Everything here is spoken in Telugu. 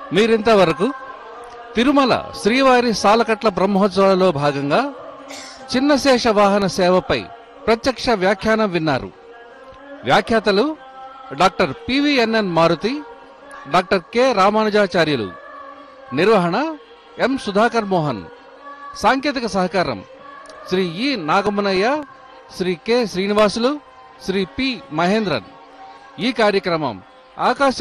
మీరింతవరకు తిరుమల శ్రీవారి సాలకట్ల బ్రహ్మోత్సవాలలో భాగంగా చిన్నశేష వాహన సేవపై ప్రత్యక్ష వ్యాఖ్యానం విన్నారు. వ్యాఖ్యాతలు doctor PVNN Maruti, doctor K రామానుజాచార్యులు. నిర్వహణ ఎం సుధాకర్ మోహన్. సాంకేతిక సహకారం శ్రీ ఇ నాగమునయ్య, శ్రీ కె శ్రీనివాసులు, శ్రీ పి మహేంద్రన్. ఈ కార్యక్రమం ఆకాశ